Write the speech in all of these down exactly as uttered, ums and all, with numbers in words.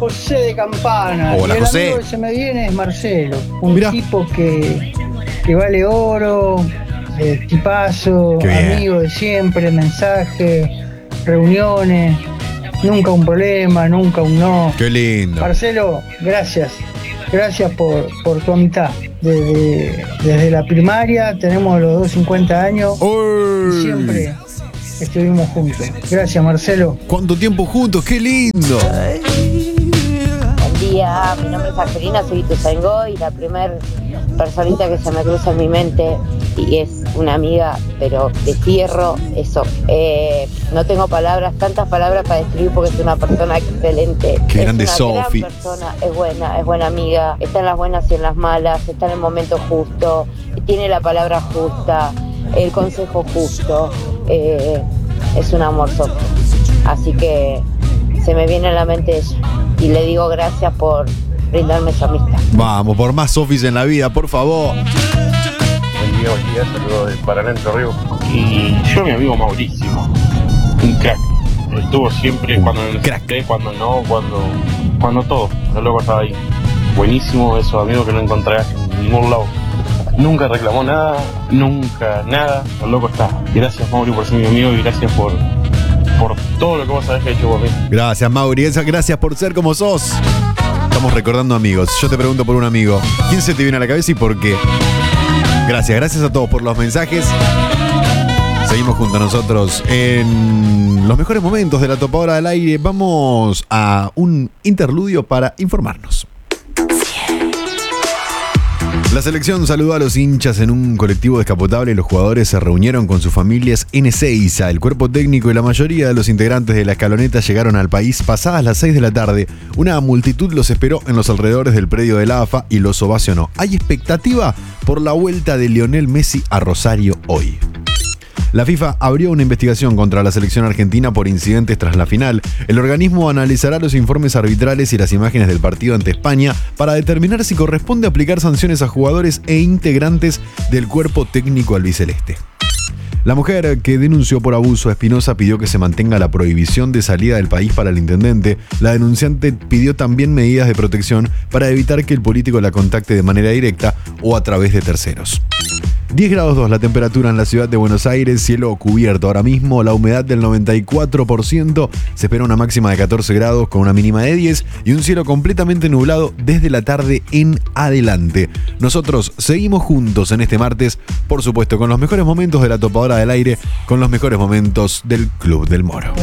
José de Campana. Hola, y el José. amigo que se me viene es Marcelo, un Mirá. tipo que, que vale oro, eh, tipazo, Qué bien. amigo de siempre, mensajes, reuniones, nunca un problema, nunca un no. Qué lindo. Marcelo, gracias, gracias por, por tu amistad. Desde, desde la primaria tenemos los dos cincuenta años Uy. y siempre estuvimos juntos. Gracias, Marcelo. ¿Cuánto tiempo juntos? ¡Qué lindo! Buen día, mi nombre es Angelina, soy Ituzaingó y la primer personita que se me cruza en mi mente y es una amiga, pero de fierro, eso. Eh, no tengo palabras, tantas palabras para describir porque es una persona excelente. Qué es grande una Sofi. gran persona, es buena, es buena amiga, está en las buenas y en las malas, está en el momento justo, tiene la palabra justa, el consejo justo. Eh, es un amor, Sofi. Así que se me viene a la mente ella y le digo gracias por brindarme su amistad. Vamos, por más Sofis en la vida, por favor. Buen día, buen día, saludos de Paraná, Entre Ríos. Y yo, mi amigo Mauricio, un crack. Estuvo siempre cuando necesité, cuando no, cuando, cuando todo. El loco estaba ahí. Buenísimo, esos amigos que no encontrarás en ningún lado. Nunca reclamó nada, nunca nada. El loco está. Gracias, Mauri, por ser mi amigo y gracias por, por todo lo que vos sabés que he hecho por mí. Gracias, Mauri. Esa- Gracias por ser como sos. Estamos recordando amigos. Yo te pregunto por un amigo. ¿Quién se te viene a la cabeza y por qué? Gracias, gracias a todos por los mensajes. Seguimos junto a nosotros en los mejores momentos de la topadora del aire. Vamos a un interludio para informarnos. La selección saludó a los hinchas en un colectivo descapotable y los jugadores se reunieron con sus familias en Ezeiza. El cuerpo técnico y la mayoría de los integrantes de la escaloneta llegaron al país pasadas las seis de la tarde. Una multitud los esperó en los alrededores del predio de la A F A y los ovacionó. Hay expectativa por la vuelta de Lionel Messi a Rosario hoy. La FIFA abrió una investigación contra la selección argentina por incidentes tras la final. El organismo analizará los informes arbitrales y las imágenes del partido ante España para determinar si corresponde aplicar sanciones a jugadores e integrantes del cuerpo técnico albiceleste. La mujer que denunció por abuso a Espinosa pidió que se mantenga la prohibición de salida del país para el intendente. La denunciante pidió también medidas de protección para evitar que el político la contacte de manera directa o a través de terceros. diez grados dos la temperatura en la ciudad de Buenos Aires, cielo cubierto ahora mismo, la humedad del noventa y cuatro por ciento, se espera una máxima de catorce grados con una mínima de diez y un cielo completamente nublado desde la tarde en adelante. Nosotros seguimos juntos en este martes, por supuesto, con los mejores momentos de la topadora del aire, con los mejores momentos del Club del Moro.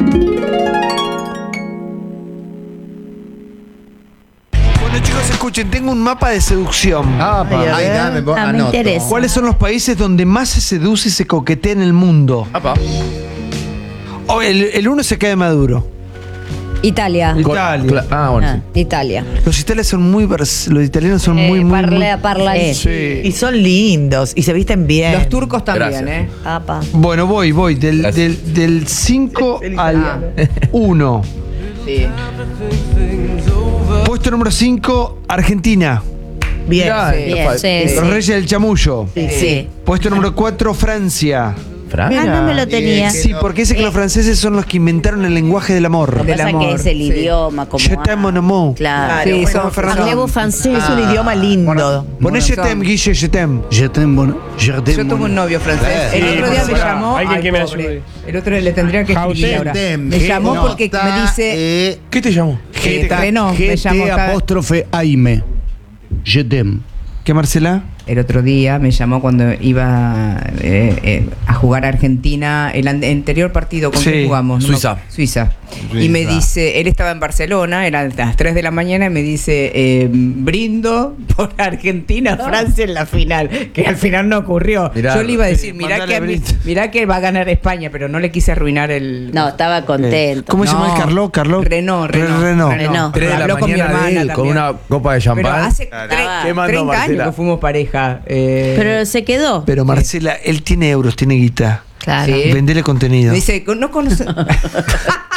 Bueno, chicos, escuchen, tengo un mapa de seducción. Ah, pa- Ay, a ahí ver. dame, Ah, me anoto. interesa. ¿Cuáles son los países donde más se seduce y se coquetea en el mundo? Apa. Oh, el, el uno se cae Maduro. Italia. Italia. Cla- Ah, bueno, Ah, sí. Italia. Los italianos son muy vers- los italianos son muy, Eh, muy, parla, muy- parla. Sí. Y son lindos y se visten bien. Los turcos también, Gracias. ¿eh? Apa. Bueno, voy, voy. Del, Gracias. del, del cinco al uno. Sí. Puesto número cinco, Argentina. Bien. Mirá, Sí. Bien, fa- sí, Los sí. Reyes del Chamullo. Sí. Sí. Puesto número cuatro, Francia. Fran. Ah, no me lo tenía. Sí, porque dice que los franceses son los que inventaron el lenguaje del amor. Lo que Del pasa amor, que es el sí. idioma como. Je t'aime, mon amour. Claro. Sí, bueno, son- Fernando. Parlez-vous français. Es un idioma lindo. Poné je t'aime, Guille, je t'aime. Je t'aime, bon- je t'aime, Yo tuve mon- un novio francés. Sí, El otro día me pará, llamó. alguien ay, que me pobre. ayude. El otro día le tendría que escribir ahora. Me llamó porque me dice. E ¿Qué te llamo? que Renault me llamó. G T cada- apóstrofe Aime. Je t'aime. ¿Qué, Marcela? El otro día me llamó cuando iba eh, eh, a jugar a Argentina el an- anterior partido con Sí, que jugamos. No me- Suiza. Suiza. Y me dice, él estaba en Barcelona, eran las tres de la mañana, y me dice, eh, brindo por Argentina, Francia en la final, que al final no ocurrió. Mirá, Yo le iba a decir, sí, mirá mandale que, a mí- brindo. mirá que va a ganar España, pero no le quise arruinar el... No, estaba contento. ¿Cómo se llama No. el Carlos? Carlos. Renault, Re- Renault. Renault. Renault. Tres de la Habló con mi mañana hermana de él, con también. una copa de Pero champán. hace Claro. tre- ¿Qué mandó treinta Marcela? años que fuimos pareja. eh, Pero se quedó. Pero Marcela, él tiene euros, tiene guita. Claro. Sí. Vendele contenido. me dice, no conoce...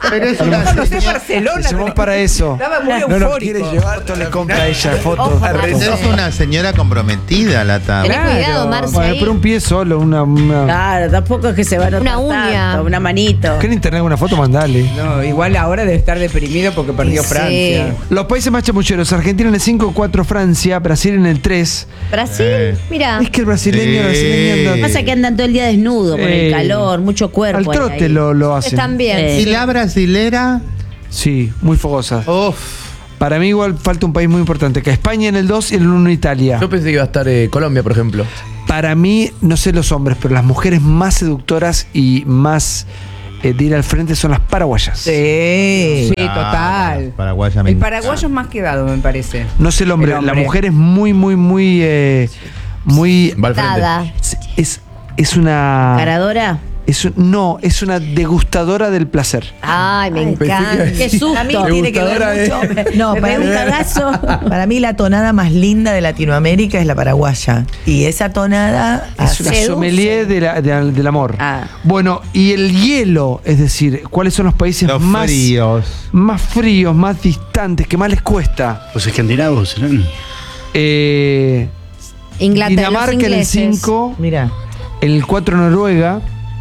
Pero es una No sé señora- Barcelona. Somos para eso. Estaba muy No nos eufórico. quiere llevar, todo le compra a ella fotos. Es una señora comprometida la tabla. Tenés cuidado, Marce. Bueno, ahí. pero un pie solo, una. una... Claro, tampoco es que se va a notar Una uña. tanto, una manito. ¿Qué en internet una foto? Mandale. No, igual ahora debe estar deprimido porque perdió Sí. Francia. Los países más chamulleros: Argentina en el cinco, cuatro Francia, Brasil en el tres. Brasil, Eh. mira. Es que el brasileño, Sí. el brasileño anda- Pasa que andan todo el día desnudo con el Sí. calor, mucho cuerpo. al hay trote ahí. lo, lo hacen. Están bien. Eh. ¿Y la brasilera? Sí, muy fogosa. Uf. Para mí igual falta un país muy importante, que España en el dos y en el uno Italia. Yo pensé que iba a estar eh, Colombia, por ejemplo. Para mí, no sé los hombres, pero las mujeres más seductoras y más eh, de ir al frente son las paraguayas. Sí. Sí, total. Paraguaya me El encanta. paraguayo es más quedado, me parece. No sé el hombre, El hombre. la mujer es muy, muy, muy, eh, muy... Va al frente. Dada. Es, es una... ¿Caradora? Es un- no, es una degustadora del placer. Ay, me Ay, encanta. Qué susto. Para mí tiene que ver Degustadora, mucho. No, Me para pegó mí, un cagazo. para mí la tonada más linda de Latinoamérica es la paraguaya. Y esa tonada Es una seduce. sommelier de la- de- del amor. Ah. Bueno, y el hielo, es decir, ¿cuáles son los países Los más fríos. más fríos, más distantes, que más les cuesta? Los escandinavos serán. Eh, Inglaterra, los Dinamarca en el ingleses. cinco, Mira. en el cuatro Noruega.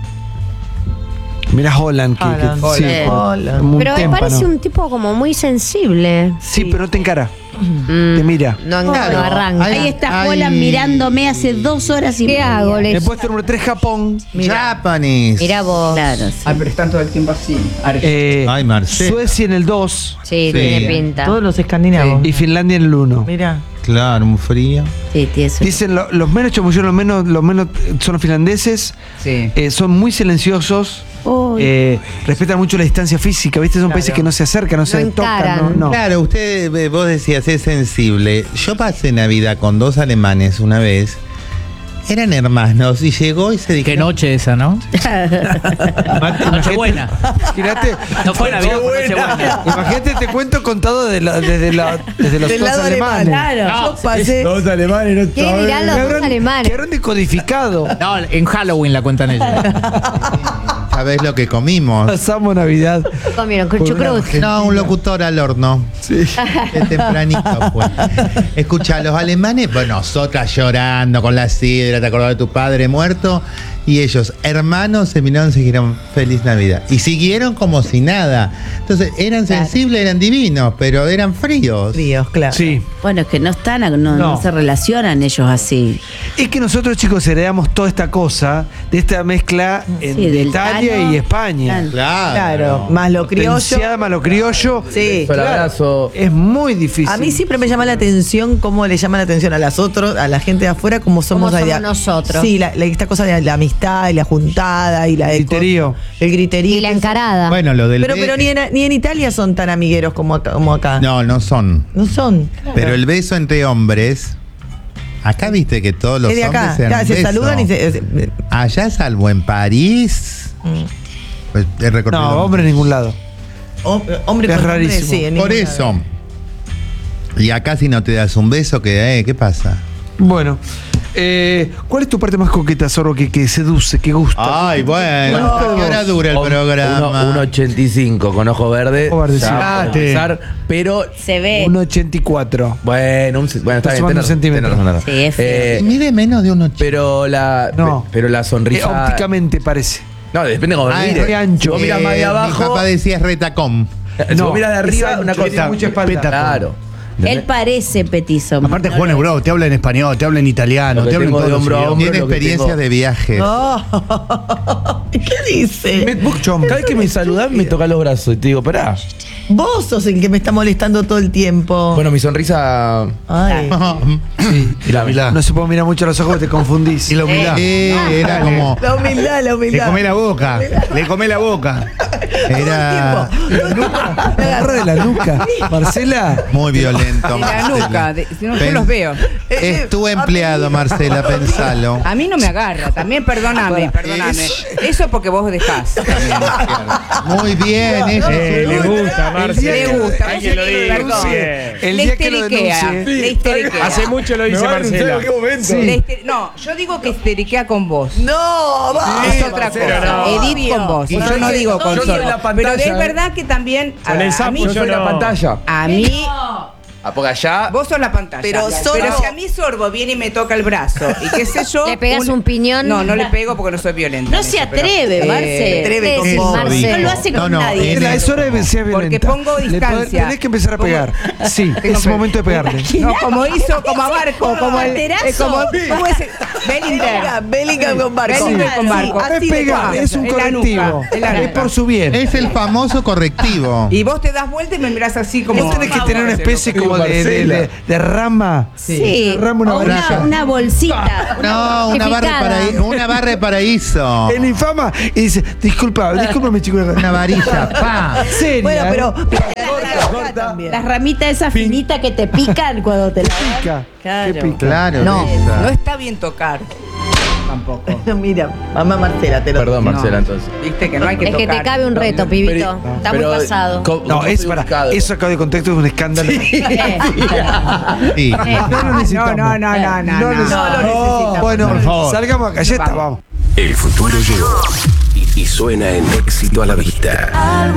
Mira Holland, que, que- Holland. sí, Holland. Holland. como un Pero me témpano. parece un tipo como muy sensible. Sí, pero no te encara, Mm, te mira. No, Claro. no arranca. Ay, Ahí está ay. Holland mirándome hace dos horas y ¿Qué media. hago? En Les... el puesto número tres, Japón. Japanese. Mira vos. Claro, sí. Ah, pero están todo el tiempo así. Eh, Ay, Marcela. Suecia en el dos Sí, Sí. tiene pinta. Todos los escandinavos. y Finlandia en el uno. Mira. Claro, un frío. Sí, tiene su- Dicen lo- los menos chamulleros, los menos, los menos eh, son los finlandeses. Sí. Eh, son muy silenciosos. Uy. eh, respetan mucho la distancia física, ¿viste? Son Claro. países que no se acercan, no, se encaran. tocan. No, no. Claro, usted, eh, vos decías, es sensible. Yo pasé Navidad con dos alemanes una vez. Eran hermanos y llegó y se dijeron... Qué noche esa, ¿no? Nochebuena. Imagínate. No fue Navidad, fue Nochebuena. Imagínate, te cuento contado de la- desde, la- desde los Del dos lado alemán. alemanes. Claro. Yo pasé. Dos alemanes, no ¿Qué dirán los Que dos habrán- alemanes? Que habrán decodificado. No, en Halloween la cuentan ellos. ¿Sabés lo que comimos? Pasamos Navidad. Comieron Por una chucrut. mujer. No, un locutor al horno. Sí. De tempranito, pues. Escucha, los alemanes, bueno, nosotras llorando con la sidra, te acordás de tu padre muerto. Y ellos, hermanos, se miraron y se dijeron feliz Navidad. Y siguieron como si nada. Entonces, eran Claro. sensibles, eran divinos, pero eran fríos. Fríos, claro. Sí. Bueno, es que no están, no, no. No. se relacionan ellos así. Es que nosotros, chicos, heredamos toda esta cosa de esta mezcla en Sí, del Italia tano. y España. Claro. Claro. Más lo criollo. Potenciada más lo criollo. Sí. El abrazo. Es muy difícil. A mí siempre me llama la atención cómo le llama la atención a las otros, a la gente de afuera, como somos, Cómo somos allá. nosotros. Sí, la, la- esta cosa de la amistad y la juntada y la El griterío. El griterío. Y la encarada. Bueno, lo del Pero, be- pero ni, en, ni en Italia son tan amigueros como, acá- como acá. No, no son. No son. Pero el beso entre hombres. Acá viste que todos los Es de acá. hombres se dan Claro, se beso. saludan y se. se- Allá, salvo en París. Mm. Pues he recorrido. No, hombre en ningún lado. Hom- hombre Es con hombre, rarísimo. sí, en Por ningún eso. lado. Y acá si no te das un beso, que, eh, ¿qué pasa? Bueno, eh, ¿cuál es tu parte más coqueta, Zorro, que, que seduce, que gusta? Ay, bueno. No. ¿Qué hora dura el Un- programa? uno- un ochenta y cinco con ojo verde. Ojo verde, ya sí. para empezar, pero Se ve. Un ochenta y cuatro. bueno, un, bueno, está Estás bien, sumando tenés- centímetros. tenés razón, Sí, es feo. Eh, Mide menos de un ochenta. pero la No. pe- pero la Eh, sonrisa ópticamente parece. no, depende cómo Ay, mires. re ancho. Si vos miras más de Eh, Mi abajo, papá decía es retacón. si No, vos miras de es arriba, ancho, una cosa tiene mucha espalda. Claro. Él parece petizo. Aparte No juega en lo es. Europa, te habla en español, te habla en italiano, Lo que te habla en tengo todos de los hombro a idiomas. hombro. Tiene lo que experiencia tengo. de viajes. Oh. ¿Qué dice? Me- vos, cada vez que me saludás me tocas los brazos y te digo, pará. Vos sos el que me está molestando todo el tiempo. Bueno, mi sonrisa. Ay. Sí. Y la humildad. No se puede mirar mucho a los ojos, te confundís. Y la humildad. Eh, era como. La humildad, la Le humildad. comé la boca, le comé la boca. Era Me agarró de la nuca. Marcela. muy violento. De la Marcela. nuca, de- si no, yo Pen- los veo. Es tu empleado, Marcela, pensalo. A mí no me agarra, también perdóname, perdóname. Es- Eso Eso porque vos dejás. Muy bien, eso. Eh, le gusta, Marce. Le gusta. Alguien lo diga. Perdón. El Le día que lo histeriquea. denuncie. Le histeriquea. Hace mucho lo dice Me va a denunciar Marcela. en qué momento. Le hister- No, yo digo que histeriquea con vos. No, va. Es otra Marcela, cosa. no. Edith con vos. Y Yo yo no dije- digo con yo soy Sorbo. la pantalla, Pero es eh. verdad que también Con el a, a sapo mí, Yo soy yo la no. pantalla. a mí Ah, porque allá. vos sos la pantalla. Pero Sorbo- Pero si a mí Sorbo viene y me toca el brazo y qué sé yo. ¿Le pegas un piñón? No, no le pego porque no soy violenta. No en se eso, pero, atreve, eh, Marce. se atreve con Sí, vos. Marce. No lo hace No, con no, nadie. en La- Es hora de ser violenta. pongo Le distancia. tenés que empezar a Pongo- pegar. Sí, Tengo es pe- momento de pegarle. No, como hizo, como a Barco, como el. Paterazo. eh, como, ¿cómo es? Bellinger. Bellingham con Barco. Bellingham con Barco. Es Así de pegar, cuatro. es un En la nuca, correctivo. en la Es nuca. por su bien. Es el famoso correctivo. Y vos te das vuelta y me mirás así como. Vos tenés que tener una especie Sí, como de, de, Marcela. de- de rama. Sí. Rama, una O una, varilla. una bolsita. No, una barra, de picada. paraí- una barra de paraíso. En infama y dice, disculpa, discúlpame, chico. Una varilla, pa. Seria, Bueno, pero. ¿eh? Corta, Las ramitas esas finitas que te pican cuando te la Pica. Claro. ¿Qué pica? Claro. No, esa. no está bien tocar. Tampoco. Mira, mamá Marcela, te lo Perdón, Marcela, entonces. Viste que no hay que Es que tocar. te cabe un reto, pibito. Está muy pasado. ¿cómo- No, cómo es soy para. ubicado? Eso sacado de contexto es un escándalo. Sí. No lo necesitamos. No, no, no, no, no. No, no. necesitamos. No lo necesitamos. Bueno, Por favor. salgamos acá, ya está, vamos. El futuro llegó y, y suena en Éxito a la Vista.